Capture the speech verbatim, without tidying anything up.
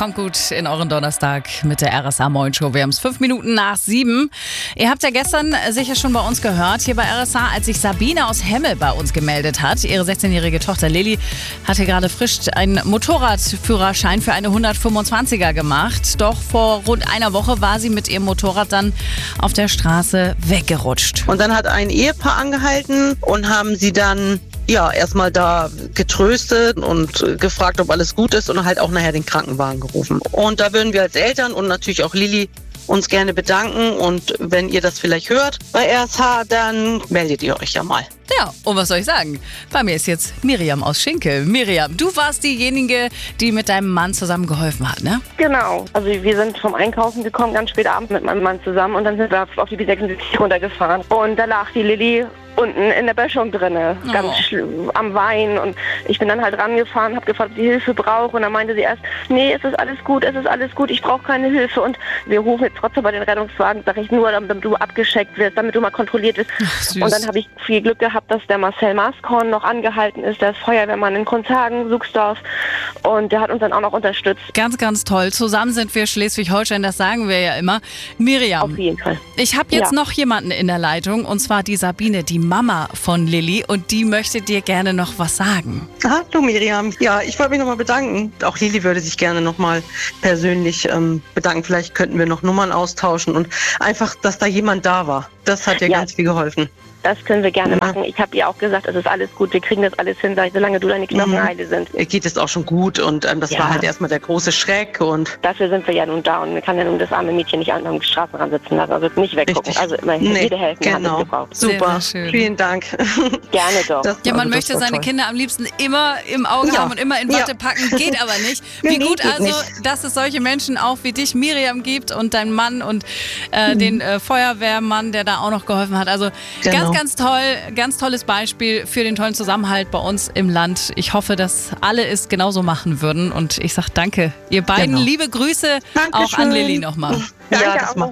Kommt gut in euren Donnerstag mit der R S A Moin Show. Wir haben es fünf Minuten nach sieben. Ihr habt ja gestern sicher schon bei uns gehört, hier bei R S A, als sich Sabine aus Hemme bei uns gemeldet hat. Ihre sechzehnjährige Tochter Lilly hatte gerade frisch einen Motorradführerschein für eine hundertfünfundzwanziger gemacht. Doch vor rund einer Woche war sie mit ihrem Motorrad dann auf der Straße weggerutscht. Und dann hat ein Ehepaar angehalten und haben sie dann ja erstmal da getröstet und gefragt, ob alles gut ist und halt auch nachher den Krankenwagen gerufen. Und da würden wir als Eltern und natürlich auch Lilly uns gerne bedanken. Und wenn ihr das vielleicht hört bei R S H, dann meldet ihr euch ja mal. Ja, und was soll ich sagen? Bei mir ist jetzt Miriam aus Schinkel. Miriam, du warst diejenige, die mit deinem Mann zusammen geholfen hat, ne? Genau. Also wir sind vom Einkaufen gekommen, ganz spät abends mit meinem Mann zusammen. Und dann sind wir auf die B sechsundsiebzig runtergefahren. Und da lag die Lilly unten in der Böschung drinne, ganz Oh. schlimm, am Weinen. Und ich bin dann halt rangefahren, habe gefragt, ob sie Hilfe braucht. Und dann meinte sie erst, nee, es ist alles gut, es ist alles gut, ich brauche keine Hilfe. Und wir rufen jetzt trotzdem bei den Rettungswagen, sag ich nur, damit du abgescheckt wirst, damit du mal kontrolliert wirst. Ach, süß. Und dann habe ich viel Glück gehabt, dass der Marcel Maskorn noch angehalten ist, der ist Feuerwehrmann in Kunshagen, Suchsdorf. Und der hat uns dann auch noch unterstützt. Ganz, ganz toll. Zusammen sind wir Schleswig-Holstein, das sagen wir ja immer. Miriam, Auf jeden Fall. ich habe jetzt Ja. noch jemanden in der Leitung, und zwar die Sabine, die Mama von Lilly, und die möchte dir gerne noch was sagen. Hallo Miriam. Ja, ich wollte mich nochmal bedanken. Auch Lilly würde sich gerne nochmal persönlich ähm, bedanken. Vielleicht könnten wir noch Nummern austauschen und einfach, dass da jemand da war. Das hat dir Ja. ganz viel geholfen. Das können wir gerne Ja. machen. Ich habe ihr auch gesagt, es ist alles gut, wir kriegen das alles hin, solange du deine Knochen Mhm. heile sind. Ihr geht es auch schon gut und ähm, das Ja. war halt erstmal der große Schreck und Dafür sind wir ja nun da und man kann ja nun das arme Mädchen nicht am Straßenrand sitzen lassen, also nicht weggucken. Richtig. Also immer Nee, jede Hälfte hat genau. es gebraucht. Sehr, super. sehr schön. Vielen Dank. Gerne doch. Das- Ja, man also, das möchte war seine toll. Kinder am liebsten immer im Auge Ja. haben und immer in Ja. Watte packen, geht aber nicht. Wie Nee, gut geht also, nicht. dass es solche Menschen auch wie dich, Miriam, gibt und dein Mann und äh, Mhm. den äh, Feuerwehrmann, der da auch noch geholfen hat. Also Genau. ganz, ganz toll, ganz tolles Beispiel für den tollen Zusammenhalt bei uns im Land. Ich hoffe, dass alle es genauso machen würden, und ich sage danke. Ihr beiden, Genau. liebe Grüße auch Dankeschön. an Lilly nochmal. Ja, Danke das auch. mache